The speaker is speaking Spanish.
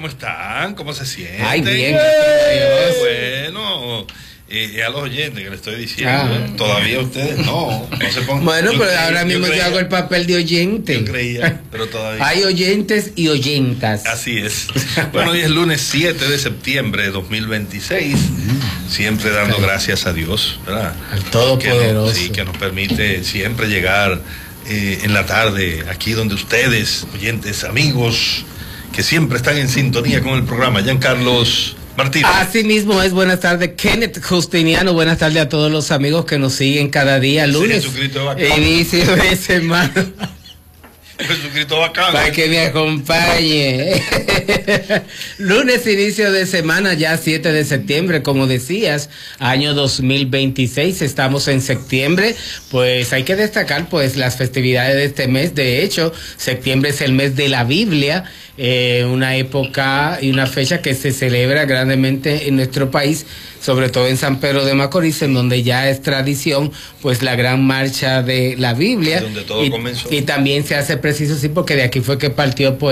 ¿cómo están? ¿Cómo se sienten? Ay, bien, gracias. Bueno, a los oyentes que le estoy diciendo, todavía ustedes no se pongan. Bueno, pero ahora mismo yo hago el papel de oyente. Yo creía, pero todavía. Hay oyentes y oyentas. Así es. Bueno, hoy es lunes 7 de septiembre de 2026. Siempre dando gracias a Dios, ¿verdad? Al Todopoderoso. Sí, que nos permite siempre llegar en la tarde aquí donde ustedes, oyentes, amigos, que siempre están en sintonía con el programa. Giancarlos Martínez. Así mismo es. Buenas tardes, Kenneth Justiniano. Buenas tardes a todos los amigos que nos siguen cada día. Lunes, inicio de semana. Jesucristo bacán. Para que me acompañe. Lunes, inicio de semana, ya 7 de septiembre, como decías, año 2026. Estamos en septiembre. Pues hay que destacar pues las festividades de este mes. De hecho, septiembre es el mes de la Biblia. Una época y una fecha que se celebra grandemente en nuestro país, sobre todo en San Pedro de Macorís, en donde ya es tradición pues la gran marcha de la Biblia, donde todo comenzó. Y también se hace preciso, sí, porque de aquí fue que partió pues